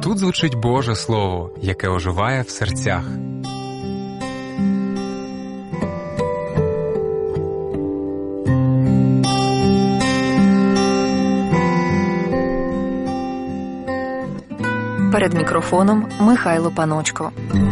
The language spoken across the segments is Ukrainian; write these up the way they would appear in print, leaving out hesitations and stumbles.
Тут звучить Боже Слово, яке оживає в серцях. Перед мікрофоном Михайло Паночко.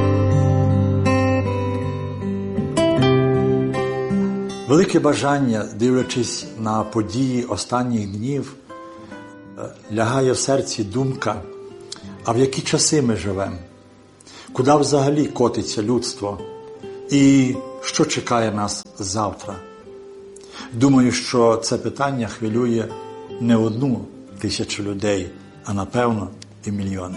Велике бажання, дивлячись на події останніх днів, лягає в серці думка, а в які часи ми живемо? Куди взагалі котиться людство? І що чекає нас завтра? Думаю, що це питання хвилює не 1000 людей, а напевно і мільйони.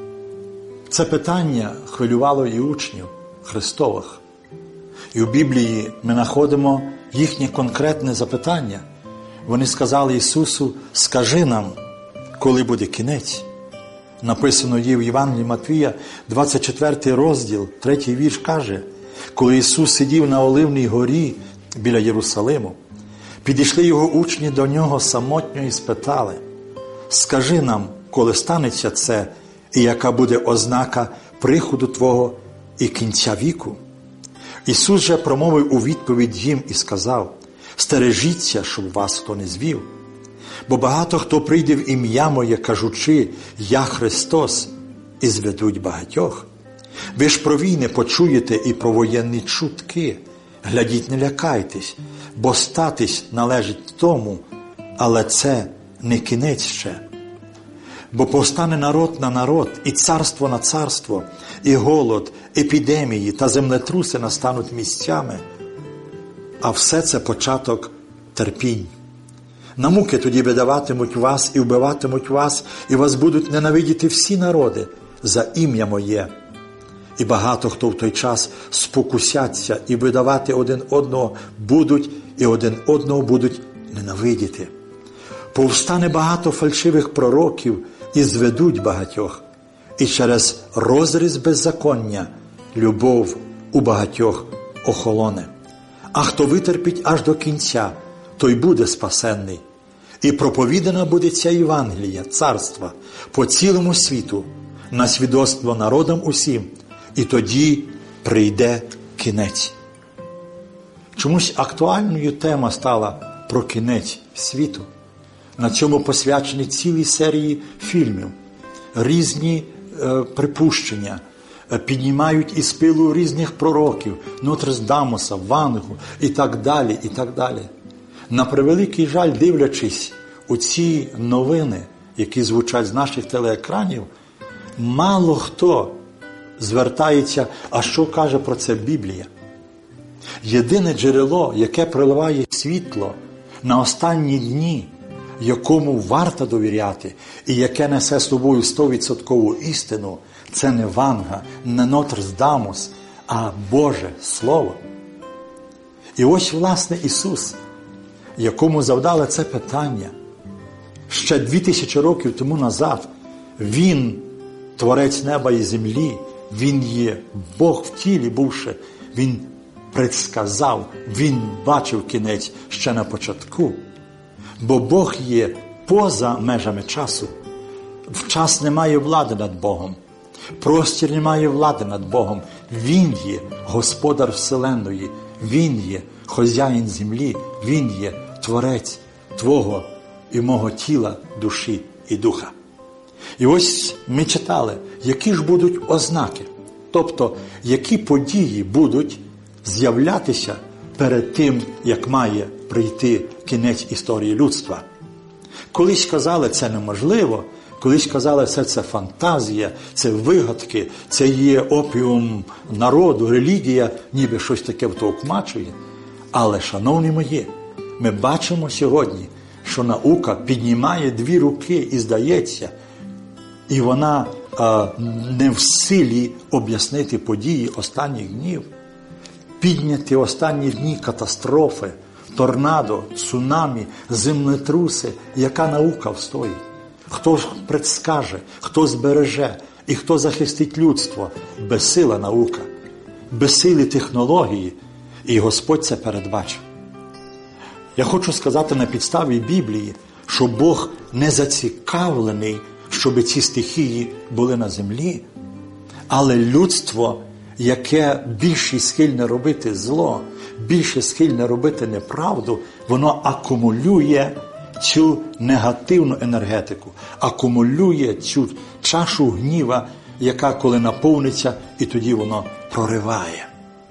Це питання хвилювало і учнів Христових. І у Біблії ми знаходимо їхнє конкретне запитання. Вони сказали Ісусу: «Скажи нам, коли буде кінець». Написано є в Євангелії Матвія, 24 розділ, 3 вірш каже: «Коли Ісус сидів на Оливній горі біля Єрусалиму, підійшли Його учні до Нього самотньо і спитали: «Скажи нам, коли станеться це, і яка буде ознака приходу Твого і кінця віку?» Ісус же промовив у відповідь їм і сказав: «Стережіться, щоб вас хто не звів. Бо багато хто прийде в ім'я Моє, кажучи: Я Христос, і зведуть багатьох. Ви ж про війни почуєте і про воєнні чутки. Глядіть, не лякайтесь, бо статись належить тому, але це не кінець ще. Бо повстане народ на народ, і царство на царство, і голод, епідемії та землетруси настануть місцями. А все це початок терпінь. На муки тоді видаватимуть вас і вбиватимуть вас, і вас будуть ненавидіти всі народи за ім'я Моє. І багато хто в той час спокусяться і видавати один одного будуть, і один одного будуть ненавидіти. Повстане багато фальшивих пророків і зведуть багатьох, і через розріз беззаконня любов у багатьох охолоне. А хто витерпить аж до кінця, той буде спасенний. І проповідана буде ця Євангелія, царства, по цілому світу, на свідоцтво народам усім, і тоді прийде кінець». Чомусь актуальною тема стала про кінець світу. На цьому посвячені цілі серії фільмів. Різні припущення піднімають із пилу різних пророків, Нотрдамуса, Вангу і так далі, і так далі. На превеликий жаль, дивлячись у ці новини, які звучать з наших телеекранів, мало хто звертається, а що каже про це Біблія. Єдине джерело, яке проливає світло на останні дні, якому варто довіряти і яке несе з собою 100% істину, це не Ванга, не Нотрдамус, а Боже Слово. І ось, власне, Ісус, якому завдали це питання ще 2000 років тому назад. Він – Творець неба і землі, Він є Бог в тілі бувши, Він предсказав, Він бачив кінець ще на початку. Бо Бог є поза межами часу. Час не має влади над Богом. Простір не має влади над Богом. Він є Господар Вселенної. Він є хазяїн землі. Він є Творець твого і мого тіла, душі і духа. І ось ми читали, які ж будуть ознаки. Тобто, які події будуть з'являтися перед тим, як має прийти кінець історії людства. Колись казали, це неможливо, колись казали, це фантазія, це вигадки, це є опіум народу, релігія, ніби щось таке втовкмачує. Але, шановні мої, ми бачимо сьогодні, що наука піднімає 2 руки і здається, і вона не в силі об'яснити події останніх днів. Підняти останні дні катастрофи, торнадо, цунамі, землетруси, яка наука встоїть? Хто предскаже, хто збереже і хто захистить людство? Безсила наука, безсилі технології, і Господь це передбачив. Я хочу сказати на підставі Біблії, що Бог не зацікавлений, щоб ці стихії були на землі. Але людство, яке більше схильне робити зло, більше схильне робити неправду, воно акумулює цю негативну енергетику, акумулює цю чашу гніва, яка коли наповниться, і тоді воно прориває.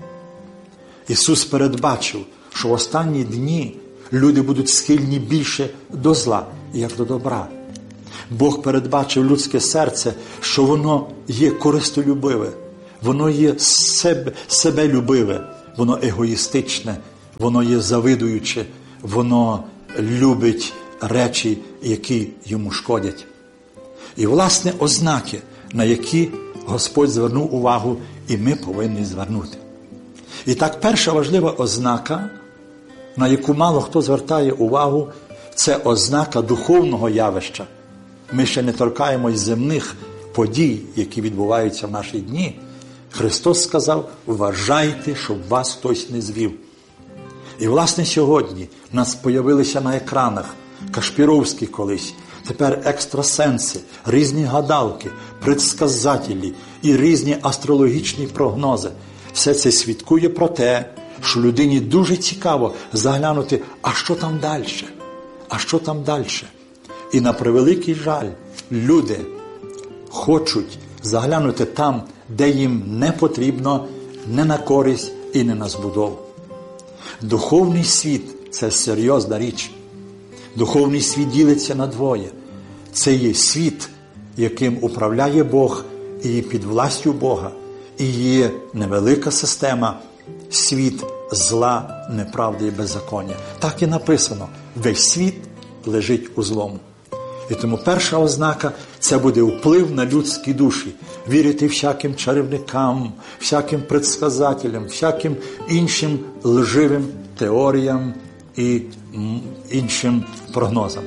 Ісус передбачив, що в останні дні люди будуть схильні більше до зла, як до добра. Бог передбачив людське серце, що воно є користолюбиве, воно є себелюбиве, воно егоїстичне, воно є завидуюче, воно любить речі, які йому шкодять. І, власне, ознаки, на які Господь звернув увагу, і ми повинні звернути. І так, перша важлива ознака, на яку мало хто звертає увагу, це ознака духовного явища. Ми ще не торкаємось земних подій, які відбуваються в наші дні. Христос сказав: вважайте, щоб вас хтось не звів. І, власне, сьогодні в нас появилися на екранах Кашпіровські колись, тепер екстрасенси, різні гадалки, предсказателі і різні астрологічні прогнози. Все це свідкує про те, що людині дуже цікаво заглянути, а що там далі? А що там далі? І на превеликий жаль, люди хочуть заглянути там, де їм не потрібно, не на користь і не на збудову. Духовний світ – це серйозна річ. Духовний світ ділиться на двоє. Це є світ, яким управляє Бог і під властю Бога. І є невелика система – світ зла, неправди і беззаконня. Так і написано – весь світ лежить у злому. І тому перша ознака – це буде вплив на людські душі. Вірити всяким чарівникам, всяким предсказателям, всяким іншим лживим теоріям і іншим прогнозам.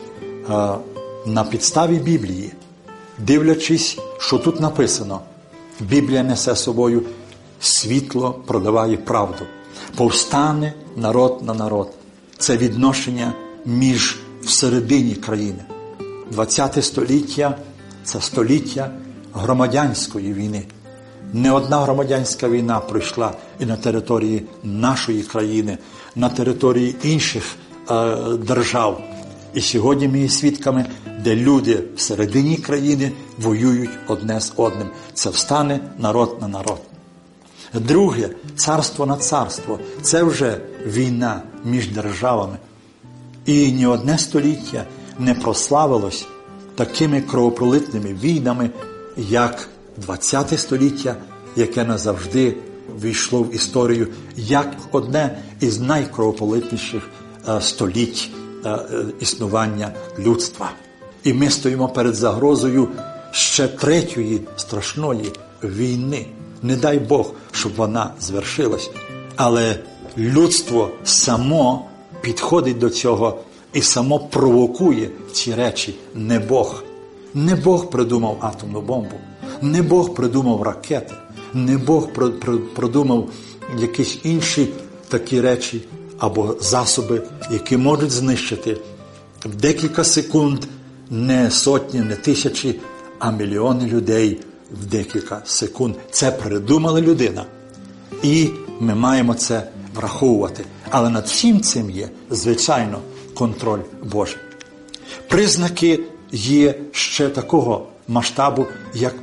На підставі Біблії, дивлячись, що тут написано, Біблія несе собою світло, продаває правду. Повстане народ на народ. Це відношення між всередині країни. 20 століття – це століття громадянської війни. Не одна громадянська війна пройшла і на території нашої країни, на території інших держав. І сьогодні ми є свідками, де люди всередині країни воюють одне з одним. Це встане народ на народ. Друге, царство на царство. Це вже війна між державами. І ні одне століття не прославилось такими кровопролитними війнами, як 20 століття, яке назавжди війшло в історію як одне із найкровопролитніших століть існування людства. І ми стоїмо перед загрозою ще третьої страшної війни. Не дай Бог, щоб вона звершилась. Але людство само підходить до цього і само провокує ці речі. Не Бог. Не Бог придумав атомну бомбу. Не Бог придумав ракети. Не Бог придумав якісь інші такі речі або засоби, які можуть знищити в декілька секунд не сотні, не тисячі, а мільйони людей в декілька секунд. Це придумала людина. І ми маємо це враховувати. Але над всім цим є, звичайно, контроль Божий. Признаки є ще такого масштабу, як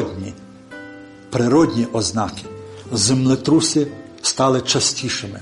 природні ознаки. Землетруси стали частішими.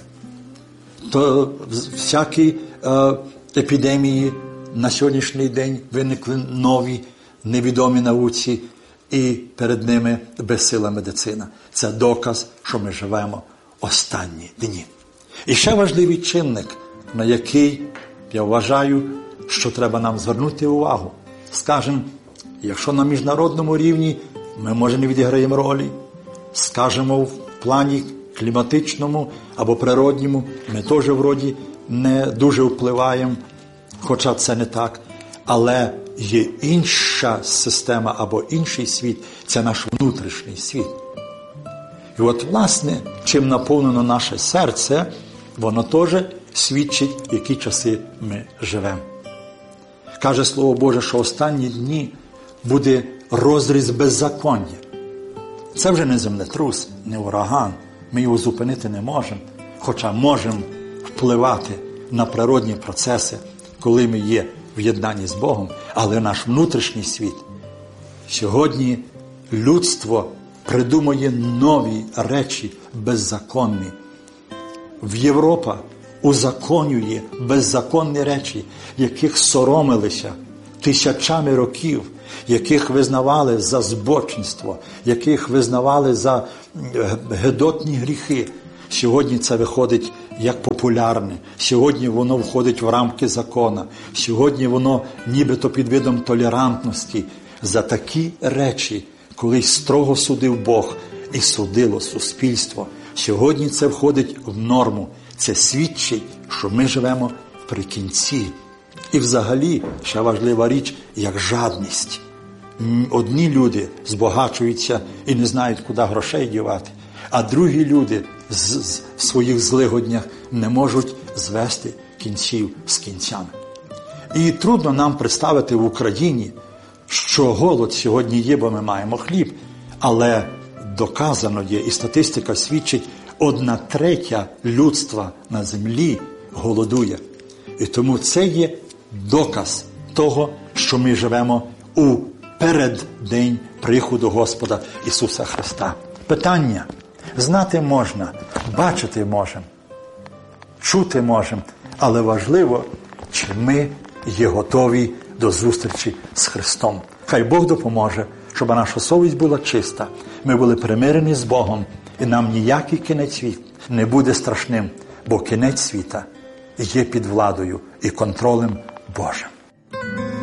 То всякі епідемії на сьогоднішній день виникли нові, невідомі науці, і перед ними безсила медицина. Це доказ, що ми живемо останні дні. І ще важливий чинник, на який, я вважаю, що треба нам звернути увагу. Скажемо, якщо на міжнародному рівні ми, може, не відіграємо ролі, скажемо, в плані кліматичному або природньому ми теж, вроді, не дуже впливаємо, хоча це не так. Але є інша система або інший світ, це наш внутрішній світ. І от, власне, чим наповнено наше серце, воно теж свідчить, в які часи ми живемо. Каже Слово Боже, що останні дні буде розріз беззаконня. Це вже не землетрус, не ураган. Ми його зупинити не можемо, хоча можемо впливати на природні процеси, коли ми є в єднанні з Богом, але наш внутрішній світ. Сьогодні людство придумує нові речі беззаконні. Європа узаконює беззаконні речі, яких соромилися тисячами років, яких визнавали за збочинство, яких визнавали за гидотні гріхи. Сьогодні це виходить як популярне. Сьогодні воно входить в рамки закона. Сьогодні воно нібито під видом толерантності. За такі речі колись строго судив Бог і судило суспільство. Сьогодні це входить в норму. Це свідчить, що ми живемо при кінці. І взагалі, ще важлива річ, як жадність. Одні люди збагачуються і не знають, куди грошей дівати, а другі люди в своїх злигоднях не можуть звести кінців з кінцями. І трудно нам представити в Україні, що голод сьогодні є, бо ми маємо хліб, але доказано є, і статистика свідчить, 1/3 людства на землі голодує. І тому це є доказ того, що ми живемо у переддень приходу Господа Ісуса Христа. Питання. Знати можна, бачити можемо, чути можемо, але важливо, чи ми є готові до зустрічі з Христом. Хай Бог допоможе, щоб наша совість була чиста, ми були примирені з Богом, і нам ніякий кінець світу не буде страшним, бо кінець світа є під владою і контролем Божим.